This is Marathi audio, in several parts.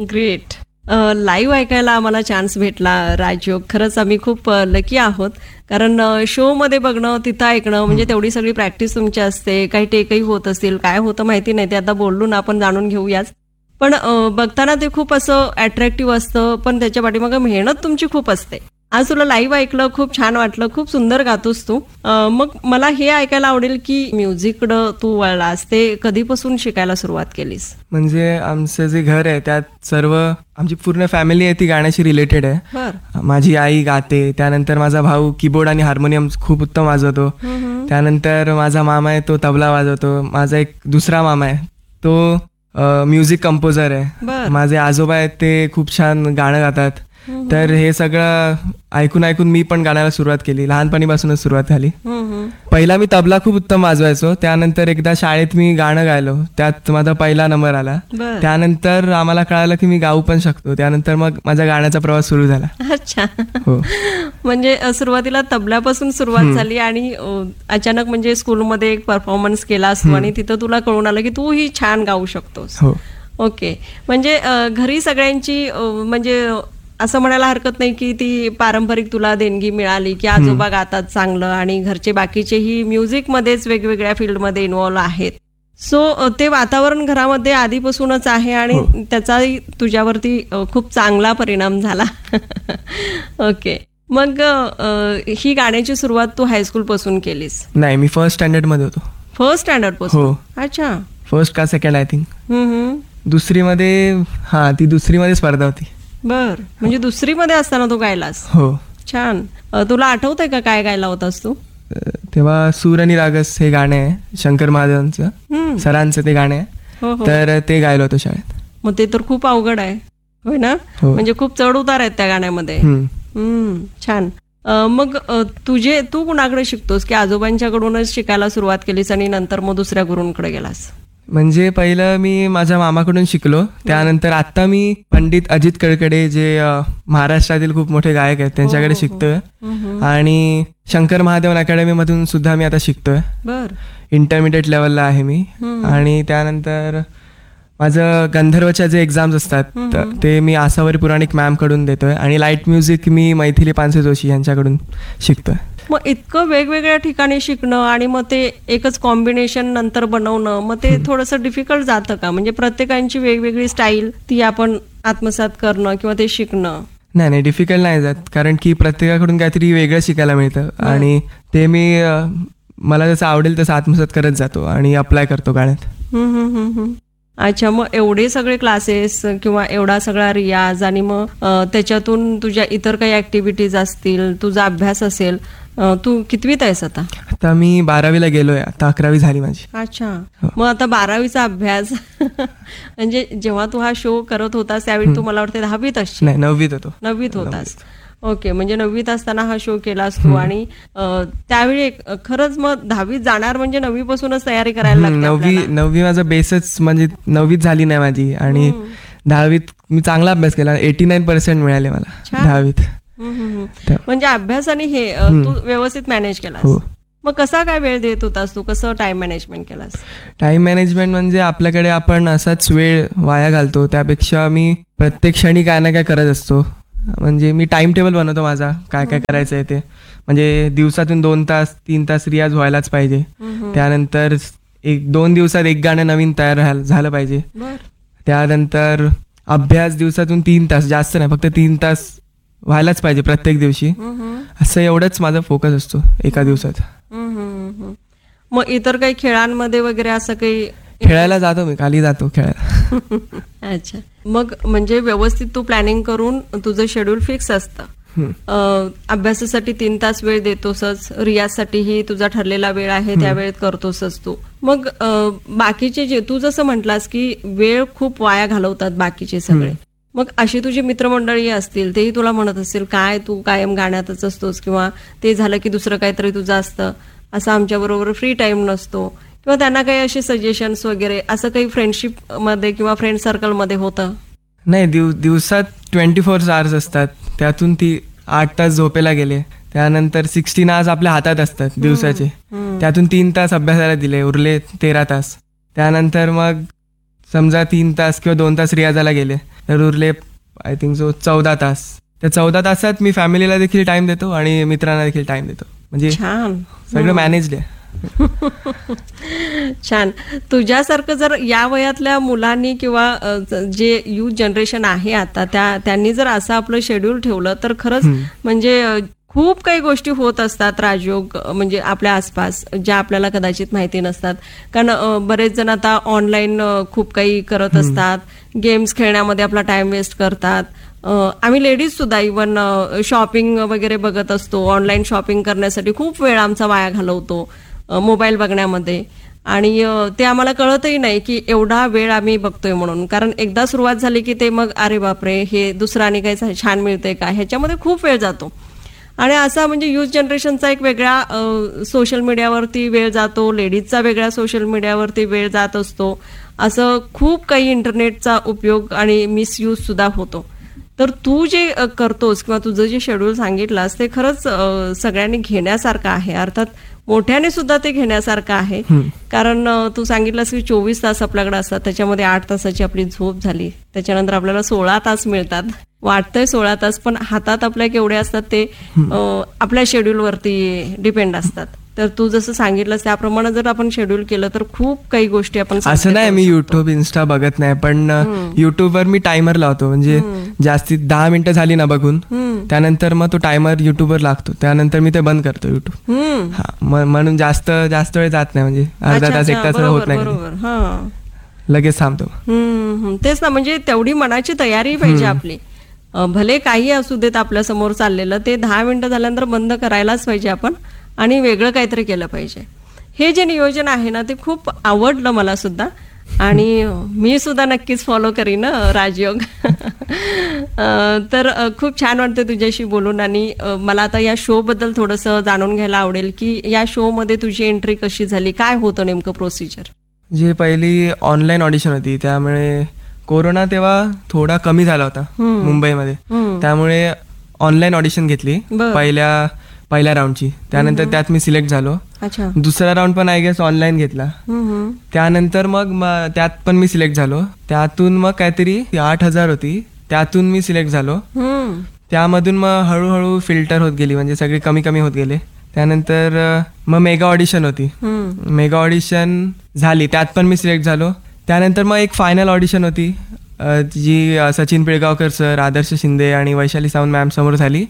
ग्रेट. लाईव्ह ऐकायला आम्हाला चान्स भेटला राजयोग. खरंच आम्ही खूप लकी आहोत, कारण शोमध्ये बघणं, तिथं ऐकणं म्हणजे तेवढी सगळी प्रॅक्टिस तुमची असते. काही टेकही होत असतील, काय होतं माहिती नाही, ते आता बोललो ना आपण जाणून घेऊयाच. पण बघताना ते खूप असं अट्रॅक्टिव्ह असतं, पण त्याच्या पाठीमागं मेहनत तुमची खूप असते. आज तुला लाईव्ह ऐकलं, खूप छान वाटलं, खूप सुंदर गातोस तू. मग मला हे ऐकायला आवडेल की म्युझिककडं तू वळलास, ते कधीपासून शिकायला सुरुवात केलीस? म्हणजे आमचं जे घर आहे त्यात सर्व आमची पूर्ण फॅमिली आहे ती गाण्याशी रिलेटेड आहे. बर. माझी आई गाते, त्यानंतर माझा भाऊ कीबोर्ड आणि हार्मोनियम खूप उत्तम वाजवतो, त्यानंतर माझा मामा आहे तो तबला वाजवतो, माझा एक दुसरा मामा आहे तो म्युझिक कंपोजर आहे, बर. माझे आजोबा आहेत ते खूप छान गाणं गातात. तर हे सगळं ऐकून ऐकून मी पण गाण्याला सुरुवात केली, लहानपणीपासूनच सुरुवात झाली. पहिला मी तबला खूप उत्तम वाजवायचो, त्यानंतर एकदा शाळेत मी गाणं गायलो, त्यात माझा पहिला नंबर आला. बर. त्यानंतर आम्हाला कळालं की मी गाऊ पण शकतो, त्यानंतर मग माझा गाण्याचा प्रवास सुरू झाला. अच्छा. हो. म्हणजे सुरुवातीला तबल्यापासून सुरुवात झाली आणि अचानक म्हणजे स्कूलमध्ये एक परफॉर्मन्स केला असतो आणि तिथं तुला कळून आलं की तू ही छान गाऊ शकतोस. हो. ओके. म्हणजे घरी सगळ्यांची म्हणजे असं म्हणायला हरकत नाही की ती पारंपरिक तुला देणगी मिळाली की आजोबा गातात चांगलं आणि घरचे बाकीचेही म्युझिकमध्येच वेगवेगळ्या फील्डमध्ये इन्व्हॉल्व आहेत. सो ते वातावरण घरामध्ये आधीपासूनच आहे आणि त्याचाही तुझ्यावरती खूप चांगला परिणाम झाला. ओके. मग ही गाण्याची सुरुवात तू हायस्कूल पासून केलीस? नाही, मी फर्स्ट स्टँडर्ड मध्ये होतो. फर्स्ट स्टँडर्ड पासून? हो. अच्छा. फर्स्ट का सेकंड आय थिंक. दुसरीमध्ये, हा ती दुसरीमध्ये स्पर्धा होती. बर. म्हणजे दुसरीमध्ये असताना तू गायलास? हो. छान. तुला आठवतंय का काय गायला होतास तू? तेव्हा सूर आणि रागस हे गाणे आहे शंकर महादेवांचं, सरांचं ते गाणे आहे. हो हो. तर ते गायलो होतो शाळेत. मग ते तर खूप अवघड आहे, होय ना? हो. म्हणजे खूप चढ उतार आहेत त्या गाण्यामध्ये. छान. मग तू कुणाकडे शिकतोस की आजोबांच्याकडूनच शिकायला सुरुवात केलीस आणि नंतर मग दुसऱ्या गुरूंकडे गेलास? म्हणजे पहिलं मी माझ्या मामाकडून शिकलो, त्यानंतर आता मी पंडित अजित कडकडे जे महाराष्ट्रातील खूप मोठे गायक आहेत त्यांच्याकडे शिकतोय, आणि शंकर महादेवन अकॅडमी मधून सुद्धा मी आता शिकतोय. बर. इंटरमिडिएट लेवलला आहे मी. आणि त्यानंतर माझं गंधर्वच्या जे एक्झाम्स असतात ते मी आसावरी पुराणिक मॅम कडून देतोय, आणि लाईट म्युझिक मी मैथिली पानसे जोशी यांच्याकडून शिकतोय. मग इतकं वेगवेगळ्या ठिकाणी शिकणं आणि मग ते एकच कॉम्बिनेशन नंतर बनवणं, मग ते थोडंसं डिफिकल्ट जातं का? म्हणजे प्रत्येकांची वेगवेगळी स्टाईल ती आपण आत्मसात करणं किंवा ते शिकणं. नाही, डिफिकल्ट नाही जात, कारण की प्रत्येकाकडून काहीतरी वेगळं शिकायला मिळतं आणि ते मी मला जसं आवडेल तसं आत्मसात करत जातो आणि अप्लाय करतो गाण्यात. अच्छा. मग एवढे सगळे क्लासेस किंवा एवढा सगळा रियाज आणि मग त्याच्यातून तुझ्या इतर काही ऍक्टिव्हिटीज असतील, तुझा अभ्यास असेल, तू कितवीत आहेस आता? आता मी 12वीला गेलोय, आता 11वी झाली माझी. अच्छा. मग आता 12वीचा अभ्यास म्हणजे जेव्हा तू हा शो करत होतास त्यावेळी तू मला वाटतं 10वीत असशील? नाही, 9वीत होतो. 9वीत होतास. ओके. म्हणजे 9वीत असताना हा शो केलास तू, आणि त्यावेळी खरंच मग 10वीत जाणार म्हणजे 9वी पासूनच तयारी करायला लागते. 9वी माझा बेसच, म्हणजे 9वीत झाली नाही माझी, आणि 10वीत मी चांगला अभ्यास केला, 89% मिळाले मला 10वीत. म्हणजे अभ्यास आणि हे तू व्यवस्थित मॅनेज केलास. मग कसा काय वेळ देत होतास तू? कसं टाइम मॅनेजमेंट केलास? टाइम मॅनेजमेंट म्हणजे आपल्याकडे आपण असाच वेळ वाया घालतो, त्यापेक्षा मी प्रत्येक क्षणी काय ना काय करत असतो. म्हणजे मी टाइम टेबल बनवतो माझा, काय काय करायचं आहे ते. म्हणजे दिवसातून 2 तास 3 तास रियाज व्हायलाच पाहिजे. त्यानंतर 1-2 दिवसात एक गाणं नवीन तयार झालं पाहिजे. त्यानंतर अभ्यास दिवसातून 3 तास, जास्त नाही, फक्त 3 तास व्हायलाच पाहिजे प्रत्येक दिवशी. असं एवढंच माझा फोकस असतो एका दिवसात. मग इतर काही खेळांमध्ये वगैरे असं काही? खेळायला जातो मी, खाली जातो खेळायला. अच्छा. मग म्हणजे व्यवस्थित तू प्लॅनिंग करून तुझं शेड्यूल फिक्स असतं. अभ्यासासाठी 3 तास वेळ देतोसच, रियाजसाठीही तुझा ठरलेला वेळ आहे त्या वेळेत करतोसच तू. मग बाकीचे जे तू जसं म्हटलास की वेळ खूप वाया घालवतात बाकीचे सगळे, मग अशी तुझी मित्रमंडळी असतील, तेही तुला म्हणत असतील काय तू कायम गाण्यातच असतोस, किंवा ते झालं की दुसरं काहीतरी तुझं असतं, असं आमच्या बरोबर फ्री टाइम नसतो, किंवा त्यांना काही असे सजेशन्स वगैरे असं काही फ्रेंडशिप मध्ये किंवा फ्रेंड सर्कल मध्ये होतं? नाही, दिवसात 24 आवर्स असतात, त्यातून 8 तास झोपेला गेले, त्यानंतर 16 आवर्स आपल्या हातात असतात दिवसाचे, त्यातून 3 तास अभ्यासाला दिले, उरले 13 तास. त्यानंतर मग समजा 3 तास किंवा 2 तास रियाजाला गेले, तर उरले आय थिंक 14 तास. त्या 14 तासात मी फॅमिलीला देखील टाइम देतो आणि मित्रांना देखील टाइम देतो. म्हणजे छान. सगळं मॅनेजड आहे. छान. तुझ्यासारखं जर या वयातल्या मुलांनी किंवा जे युथ जनरेशन आहे आता त्यांनी जर असं आपलं शेड्यूल ठेवलं तर खरंच म्हणजे खूप काही गोष्टी होत असतात राजयोग, म्हणजे आपल्या आसपास ज्या आपल्याला कदाचित माहिती नसतात. कारण बरेच जण आता ऑनलाईन खूप काही करत असतात, गेम्स खेळण्यामध्ये आपला टाइम वेस्ट करतात. आम्ही लेडीज सुद्धा इवन शॉपिंग वगैरे बघत असतो, ऑनलाईन शॉपिंग करण्यासाठी खूप वेळ आमचा वाया घालवतो मोबाईल बघण्यामध्ये. आणि ते आम्हाला कळतही नाही की एवढा वेळ आम्ही बघतोय म्हणून. कारण एकदा सुरुवात झाली की ते मग अरे बापरे, हे दुसरं आणि काही छान मिळतंय का, ह्याच्यामध्ये खूप वेळ जातो. आणि असा म्हणजे युथ जनरेशनचा एक वेगळा सोशल मीडियावरती वेळ जातो, लेडीजचा वेगळा सोशल मीडियावरती वेळ जात असतो. असं खूप काही इंटरनेटचा उपयोग आणि मिसयूज सुद्धा होतो. तर तू जे करतोस किंवा तुझं जे शेड्यूल सांगितलंस ते खरंच सगळ्यांनी घेण्यासारखं आहे. अर्थात मोठ्याने सुद्धा ते घेण्यासारखं आहे. कारण तू सांगितलंस की 24 तास आपल्याकडे असतात, त्याच्यामध्ये 8 तासाची आपली झोप झाली, त्याच्यानंतर आपल्याला 16 तास मिळतात. वाटतंय 16 तास, पण हातात आपल्या केवढे असतात ते आपल्या शेड्यूलवरती डिपेंड असतात. तर तू जसं सांगितलंस त्याप्रमाणे जर आपण शेड्यूल केलं तर खूप काही गोष्टी आपण. असं नाही मी युट्यूब इन्स्टा बघत नाही, पण युट्यूबवर मी टायमर लावतो. म्हणजे जास्तीत 10 मिनिटं झाली ना बघून, त्यानंतर मग तो टायमर युट्यूबवर लागतो, त्यानंतर मी ते बंद करतो युट्यूब. म्हणून जास्त वेळ जात नाही, म्हणजे अर्धा तास 1 तास होत नाही, लगेच थांबतो. तेच ना, म्हणजे तेवढी मनाची तयारी पाहिजे आपली. भले काही असू देत आपल्या समोर चाललेलं, ते 10 मिनिटं झाल्यानंतर बंद करायलाच पाहिजे आपण आणि वेगळं काहीतरी केलं पाहिजे. हे जे नियोजन आहे ना ते खूप आवडलं मला सुद्धा, आणि मी सुद्धा नक्कीच फॉलो करीन राजयोग. तर खूप छान वाटतं तुझ्याशी बोलून. आणि मला आता या शो बद्दल थोडंसं जाणून घ्यायला आवडेल की या शो मध्ये तुझी एंट्री कशी झाली, काय होतं नेमकं प्रोसिजर. जी पहिली ऑनलाईन ऑडिशन होती, त्यामुळे कोरोना तेव्हा थोडा कमी झाला होता मुंबईमध्ये, त्यामुळे ऑनलाईन ऑडिशन घेतली पहिल्या राऊंडची. त्यानंतर त्यात मी सिलेक्ट झालो. दुसरा राऊंड पण आय गेस ऑनलाईन घेतला. त्यानंतर मग त्यात पण मी सिलेक्ट झालो. त्यातून मग काहीतरी 8,000 होती, त्यातून मी सिलेक्ट झालो. त्यामधून मग हळूहळू फिल्टर होत गेली, म्हणजे सगळे कमी कमी होत गेले. त्यानंतर मग मेगा ऑडिशन होती, मेगा ऑडिशन झाली, त्यात पण मी सिलेक्ट झालो. त्यानंतर मग एक फायनल ऑडिशन होती जी सचिन पिळगावकर सर, आदर्श शिंदे आणि वैशाली सावंत मॅम समोर झाली.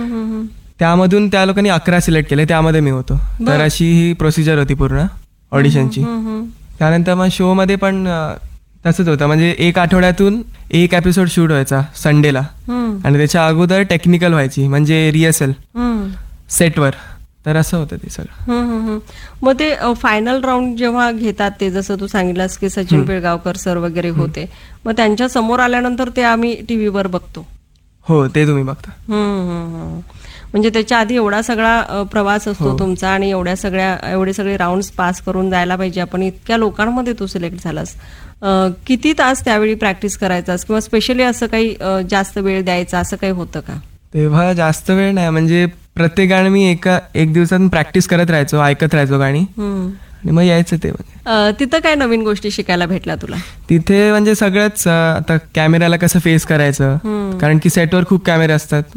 त्यामधून त्या लोकांनी 11 सिलेक्ट केले, त्यामध्ये मी होतो. तर अशी ही प्रोसिजर होती पूर्ण ऑडिशनची. त्यानंतर मग शो मध्ये पण तसंच होतं, म्हणजे 1 आठवड्यातून 1 एपिसोड शूट व्हायचा संडेला, आणि त्याच्या अगोदर टेक्निकल व्हायची, म्हणजे रिहर्सल सेटवर. तर असं होतं ते सगळं. मग ते फायनल राऊंड जेव्हा घेतात, ते जसं तू सांगितलंस की सचिन पिळगावकर सर वगैरे होते, मग त्यांच्या समोर आल्यानंतर ते आम्ही टीव्हीवर बघतो. हो, ते तुम्ही बघता. म्हणजे त्याच्या आधी एवढा सगळा प्रवास असतो तुमचा, आणि एवढे सगळे राऊंड पास करून जायला पाहिजे आपण. इतक्या लोकांमध्ये तू सिलेक्ट झालास. किती तास त्यावेळी प्रॅक्टिस करायचास, किंवा स्पेशली असं काही जास्त वेळ द्यायचा असं काही होतं का? तेव्हा जास्त वेळ नाही, म्हणजे प्रत्येक गाणं मी एक दिवसात प्रॅक्टिस करत राहायचो, ऐकत राहायचो गाणी, आणि मग यायचं ते. तिथं काय नवीन गोष्टी शिकायला भेटल्या तुला? तिथे म्हणजे सगळंच, आता कॅमेऱ्याला कसं फेस करायचं, कारण की सेटवर खूप कॅमेरे असतात.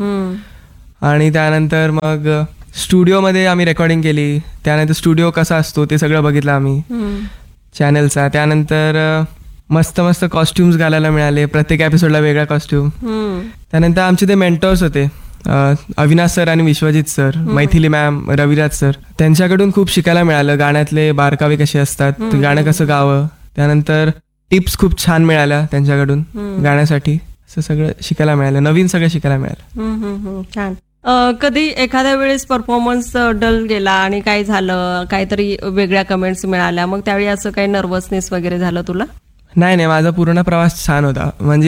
आणि त्यानंतर मग स्टुडिओमध्ये आम्ही रेकॉर्डिंग केली. त्यानंतर स्टुडिओ कसा असतो ते सगळं बघितलं आम्ही चॅनलचा. त्यानंतर मस्त मस्त कॉस्ट्युम्स घालायला मिळाले, प्रत्येक एपिसोडला वेगळा कॉस्ट्युम. त्यानंतर आमचे ते मेंटर्स होते, अविनाश सर आणि Vishwajit sir, Maithili ma'am, Raviraj sir. त्यांच्याकडून खूप शिकायला मिळालं, गाण्यातले बारकावे कसे असतात, गाणं कसं गावं. त्यानंतर टिप्स खूप छान मिळाल्या त्यांच्याकडून गाण्यासाठी. असं सगळं शिकायला मिळालं, नवीन सगळं शिकायला मिळालं. छान. कधी एखाद्या वेळेस परफॉर्मन्स डल गेला आणि काय झालं, काहीतरी वेगळ्या कमेंट्स मिळाल्या, मग त्यावेळी असं काही नर्वसनेस वगैरे झालं तुला? नाही, माझा पूर्ण प्रवास छान होता.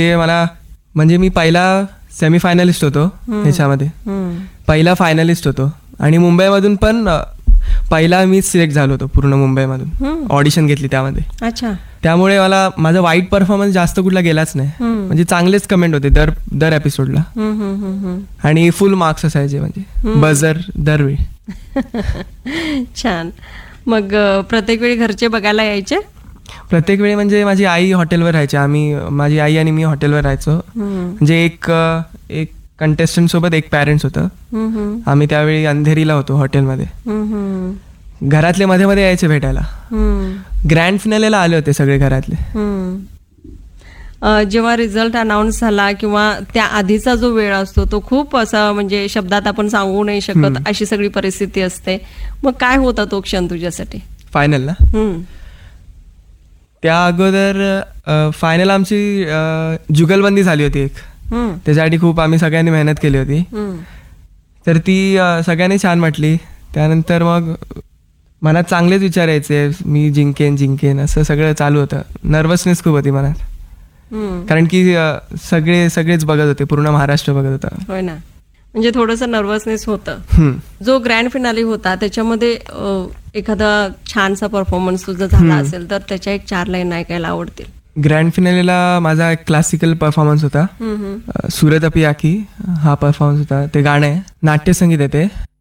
म्हणजे मी पहिला सेमीफायनलिस्ट होतो ह्याच्यामध्ये, पहिला फायनलिस्ट होतो. आणि मुंबईमधून पण पहिला मी सिलेक्ट झालो होतो पूर्ण मुंबईमधून, ऑडिशन घेतली त्यामध्ये. अच्छा. त्यामुळे माझा वाईट परफॉर्मन्स जास्त कुठला गेलाच नाही, म्हणजे चांगलेच कमेंट होते दर एपिसोडला. आणि फुल मार्क्स असायचे, म्हणजे बजर दरवेळी. छान. मग प्रत्येक वेळी घरचे बघायला यायचे? प्रत्येक वेळी म्हणजे माझी आई हॉटेलवर राहायची, माझी आई आणि मी हॉटेलवर राहायचो. म्हणजे एक कंटेस्टंट सोबत एक पॅरेंट्स होतं. आम्ही त्यावेळी अंधेरीला होतो हॉटेलमध्ये. घरातले मध्ये मध्ये यायचे भेटायला. ग्रँड फिनालेला आले होते सगळे घरातले. जेव्हा रिझल्ट अनाऊन्स झाला किंवा त्या आधीचा जो वेळ असतो तो खूप असा म्हणजे शब्दात आपण सांगू नाही शकत अशी सगळी परिस्थिती असते. मग काय होता तो क्षण तुझ्यासाठी? फायनल ना, त्या अगोदर फायनल आमची जुगलबंदी झाली होती एक. त्याच्यासाठी खूप आम्ही सगळ्यांनी मेहनत केली होती. तर ती सगळ्यांनी छान वाटली. त्यानंतर मग मनात चांगलेच विचार यायचे, मी जिंकेन असं सगळं चालू होतं. नर्वसनेस खूप होती मनात, कारण की सगळेच बघत होते, पूर्ण महाराष्ट्र बघत होता. होय ना, म्हणजे थोडंसं नर्वसनेस होतं. जो ग्रँड फिनाले होता त्याच्यामध्ये एखादा छानसा परफॉर्मन्स तुझा झाला असेल तर त्याच्या एक 4 लाईन ऐकायला आवडतील. ग्रँड फिनालेला माझा एक क्लासिकल परफॉर्मन्स होता, सुरत अपी आखी हा परफॉर्मन्स होता. ते गाणं आहे, नाट्यसंगीत आहे ते.